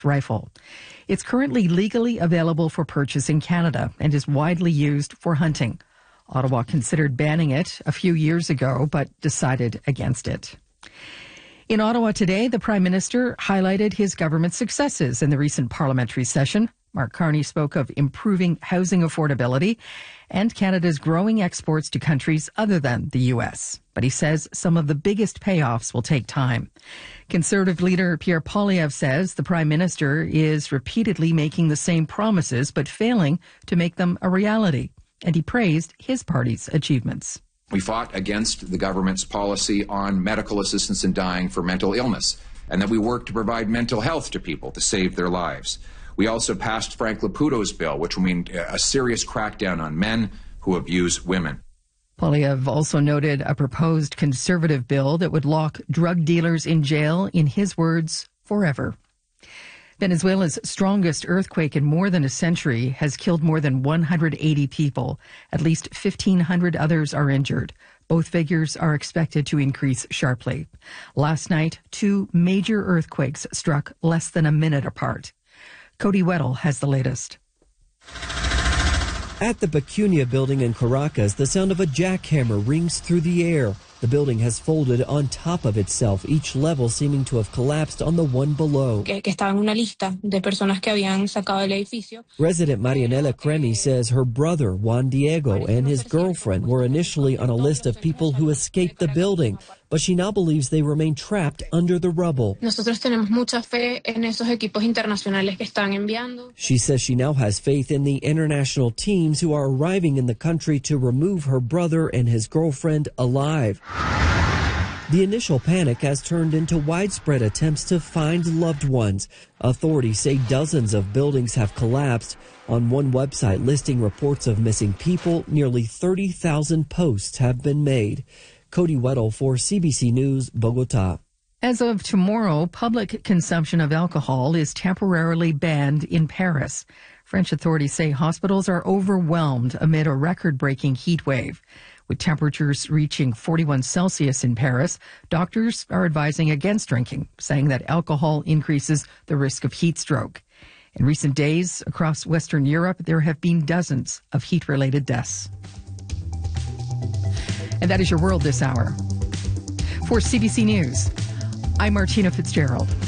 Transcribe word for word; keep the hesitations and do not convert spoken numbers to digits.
rifle. It's currently legally available for purchase in Canada and is widely used for hunting. Ottawa considered banning it a few years ago, but decided against it. In Ottawa today, the Prime Minister highlighted his government's successes in the recent parliamentary session. Mark Carney spoke of improving housing affordability and Canada's growing exports to countries other than the U S. But he says some of the biggest payoffs will take time. Conservative leader Pierre Poilievre says the Prime Minister is repeatedly making the same promises but failing to make them a reality. And he praised his party's achievements. We fought against the government's policy on medical assistance in dying for mental illness, and that we worked to provide mental health to people to save their lives. We also passed Frank Laputo's bill, which will mean a serious crackdown on men who abuse women. Poilievre also noted a proposed conservative bill that would lock drug dealers in jail, in his words, forever. Venezuela's strongest earthquake in more than a century has killed more than one hundred eighty people. At least fifteen hundred others are injured. Both figures are expected to increase sharply. Last night, two major earthquakes struck less than a minute apart. Cody Weddle has the latest. At the Pecunia building in Caracas, the sound of a jackhammer rings through the air. The building has folded on top of itself, each level seeming to have collapsed on the one below. Resident Marianela Cremi says her brother, Juan Diego, and his girlfriend were initially on a list of people who escaped the building, but she now believes they remain trapped under the rubble. She says she now has faith in the international teams who are arriving in the country to remove her brother and his girlfriend alive. The initial panic has turned into widespread attempts to find loved ones. Authorities say dozens of buildings have collapsed. On one website listing reports of missing people, nearly thirty thousand posts have been made. Cody Weddle for C B C News, Bogota. As of tomorrow, public consumption of alcohol is temporarily banned in Paris. French authorities say hospitals are overwhelmed amid a record-breaking heat wave. With temperatures reaching forty-one Celsius in Paris, doctors are advising against drinking, saying that alcohol increases the risk of heat stroke. In recent days, across Western Europe, there have been dozens of heat-related deaths. And that is your world this hour. For C B C News, I'm Martina Fitzgerald.